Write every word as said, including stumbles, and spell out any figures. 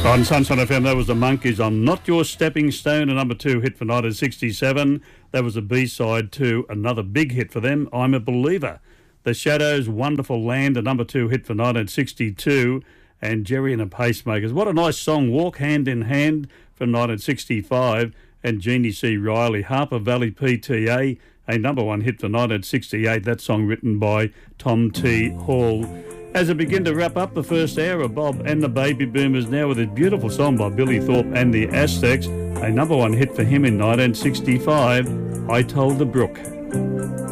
On Sunshine F M, that was the Monkeys on Not Your Stepping Stone, a number two hit for nineteen sixty-seven. That was a B-side to another big hit for them, I'm a Believer. The Shadows, Wonderful Land, a number two hit for nineteen sixty-two. And Jerry and the Pacemakers. What a nice song, Walk Hand in Hand from nineteen sixty-five. And Jeannie C. Riley, Harper Valley P T A, a number one hit for nineteen sixty-eight. That song written by Tom T. Hall. As I begin to wrap up the first hour of Bob and the Baby Boomers now with a beautiful song by Billy Thorpe and the Aztecs, a number one hit for him in nineteen sixty-five, I Told the Brook.